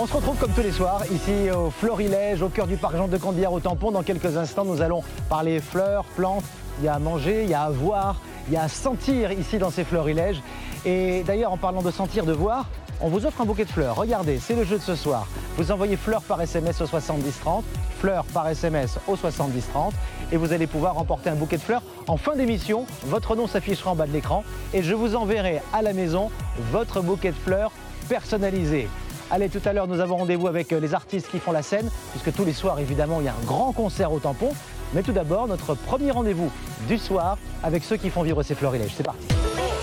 On se retrouve comme tous les soirs ici au Florilège, au cœur du parc Jean de Candillard au Tampon. Dans quelques instants, nous allons parler fleurs, plantes. Il y a à manger, il y a à voir, il y a à sentir ici dans ces Florilèges. Et d'ailleurs, en parlant de sentir, de voir, on vous offre un bouquet de fleurs. Regardez, c'est le jeu de ce soir. Vous envoyez fleurs par SMS au 70 30, fleurs par SMS au 70 30 et vous allez pouvoir remporter un bouquet de fleurs. En fin d'émission, votre nom s'affichera en bas de l'écran et je vous enverrai à la maison votre bouquet de fleurs personnalisé. Allez, tout à l'heure, nous avons rendez-vous avec les artistes qui font la scène, puisque tous les soirs, évidemment, il y a un grand concert au Tampon. Mais tout d'abord, notre premier rendez-vous du soir avec ceux qui font vivre ces Florilèges. C'est parti.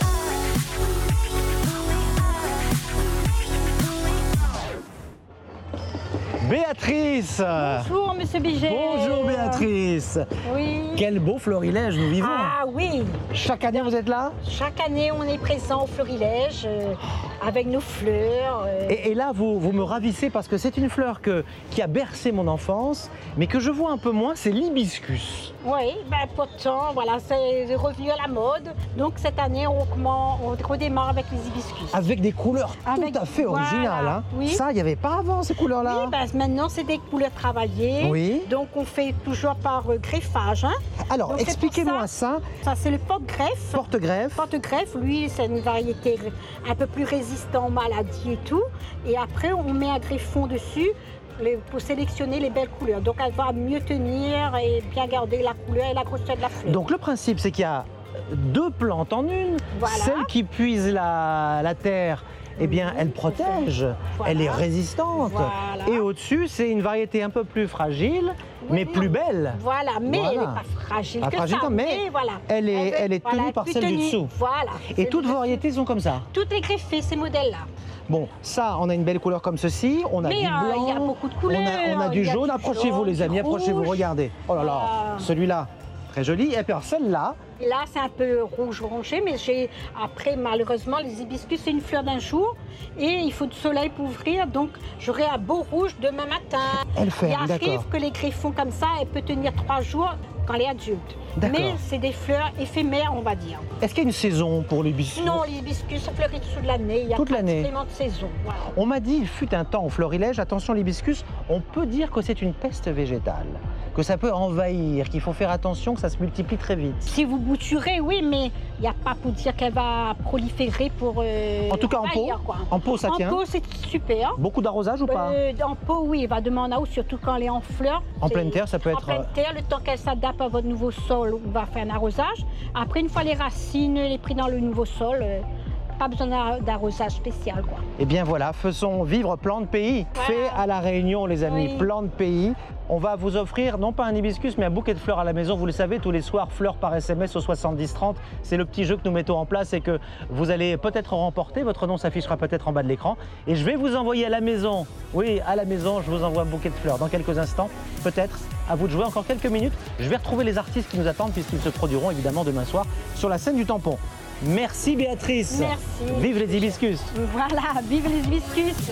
Béatrice! Bonjour, monsieur Biget. Bonjour, Béatrice. Oui. Quel beau Florilège nous vivons. Ah oui. Chaque année, vous êtes là? Chaque année, on est présent au Florilège avec nos fleurs. Et là, vous me ravissez parce que c'est une fleur qui a bercé mon enfance, mais que je vois un peu moins, c'est l'hibiscus. Oui, ben pourtant, voilà, c'est revenu à la mode. Donc cette année, on redémarre avec les hibiscus. Avec des couleurs Avec- tout à fait originales. voilà, Hein. oui. Ça, il n'y avait pas avant ces couleurs-là. Oui, ben maintenant, c'est des couleurs travaillées. Oui. Donc on fait toujours par greffage. Hein. Alors, Donc, c'est pour expliquez-moi ça. Ça, c'est le porte-greffe. Porte-greffe. Porte-greffe, lui, c'est une variété un peu plus résistant aux maladies et tout. Et après, on met un greffon dessus pour sélectionner les belles couleurs. Donc, elle va mieux tenir et bien garder la couleur et la grosseur de la fleur. Donc, le principe, c'est qu'il y a deux plantes en une. Voilà. Celle qui puise la terre, eh bien, elle protège, Voilà. elle est résistante. Voilà. Et au-dessus, c'est une variété un peu plus fragile, mais Oui, plus belle. Voilà, mais Voilà. elle n'est pas fragile Pas que fragile, ça. mais voilà. elle est voilà, tenue par plus celle du tenue. dessous. Voilà. Et Celle toutes du vos dessous. variétés sont comme ça. Toutes les greffées, ces modèles-là. Bon, ça, on a une belle couleur comme ceci, on a Mais, du blanc, il y a beaucoup de couleurs, on a du il y a jaune. du Approchez-vous jaune, les amis, du approchez-vous, rouge. regardez. Oh là là, Voilà. celui-là, très joli. Et puis alors, celle-là, Et là, c'est un peu rouge orangé, mais après, malheureusement, les hibiscus, c'est une fleur d'un jour et il faut du soleil pour ouvrir, donc j'aurai un beau rouge demain matin. elle fait, Il arrive d'accord. que les greffons comme ça, elle peut tenir 3 jours quand elle est adulte. D'accord. Mais c'est des fleurs éphémères, on va dire. Est-ce qu'il y a une saison pour l'hibiscus? Non, les hibiscus, ça fleurit toute l'année. Il y a Toute pas l'année. vraiment de saison. Voilà. On m'a dit, il fut un temps au Florilège, attention l'hibiscus, on peut dire que c'est une peste végétale, que ça peut envahir, qu'il faut faire attention, que ça se multiplie très vite. Si vous bouturez, oui, mais il n'y a pas pour dire qu'elle va proliférer pour. En tout cas, en pot, envahir, quoi. en pot, ça En tient. pot, c'est super. Beaucoup d'arrosage ou pas? En pot, oui, il va demander en haut, surtout quand elle est en fleurs. En C'est- pleine terre, ça peut être... En pleine terre, le temps qu'elle s'adapte à votre nouveau sol, on va faire un arrosage. Après, une fois les racines, les pris dans le nouveau sol, pas besoin d'arrosage spécial, quoi. Eh bien voilà, faisons vivre Plan de Pays, fait à La Réunion les amis, Oui. Plan de Pays. On va vous offrir non pas un hibiscus mais un bouquet de fleurs à la maison. Vous le savez, tous les soirs, fleurs par SMS au 70 30. C'est le petit jeu que nous mettons en place et que vous allez peut-être remporter. Votre nom s'affichera peut-être en bas de l'écran. Et je vais vous envoyer à la maison, oui, à la maison, je vous envoie un bouquet de fleurs dans quelques instants. Peut-être, à vous de jouer encore quelques minutes. Je vais retrouver les artistes qui nous attendent puisqu'ils se produiront évidemment demain soir sur la scène du Tampon. Merci Béatrice. Merci. Vive les hibiscus. Voilà, vive les hibiscus.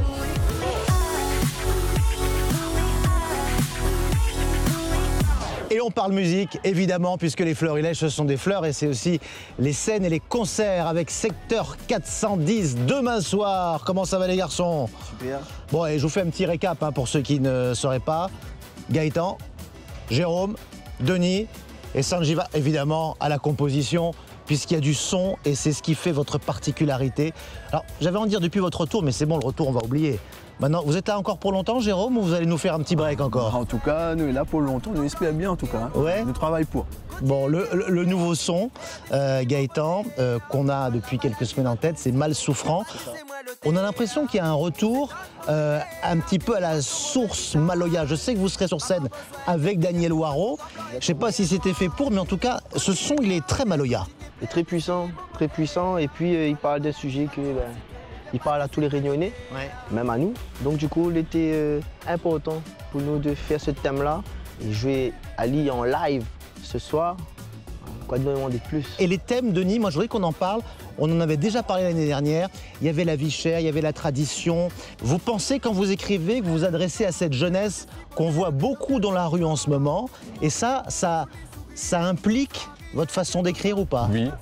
Et on parle musique, évidemment, puisque les Florilèges, ce sont des fleurs et c'est aussi les scènes et les concerts avec Secteur 410 demain soir. Comment ça va les garçons? Super. Bon, et je vous fais un petit récap hein, pour ceux qui ne sauraient pas. Gaëtan, Jérôme, Denis et Sanjiva, évidemment, à la composition, puisqu'il y a du son et c'est ce qui fait votre particularité. Alors, j'avais envie de dire depuis votre retour, mais c'est bon, le retour, on va oublier. Maintenant, vous êtes là encore pour longtemps, Jérôme, ou vous allez nous faire un petit break encore? En tout cas, nous, là pour longtemps, nous espérons bien en tout cas. Hein. Ouais. Nous travaillons pour. Bon, le nouveau son, Gaëtan, qu'on a depuis quelques semaines en tête, c'est Mal Souffrant. On a l'impression qu'il y a un retour un petit peu à la source Maloya. Je sais que vous serez sur scène avec Daniel Waro. Je ne sais pas si c'était fait pour, mais en tout cas, ce son, il est très Maloya. est très puissant, et puis il parle des sujets il parle à tous les Réunionnais, même à nous. Donc du coup, il était important pour nous de faire ce thème-là et jouer Ali en live ce soir. Quoi de demander de plus? Et les thèmes, Denis, moi je voudrais qu'on en parle. On en avait déjà parlé l'année dernière. Il y avait la vie chère, il y avait la tradition. Vous pensez quand vous écrivez que vous vous adressez à cette jeunesse qu'on voit beaucoup dans la rue en ce moment, et ça implique votre façon d'écrire ou pas? Oui,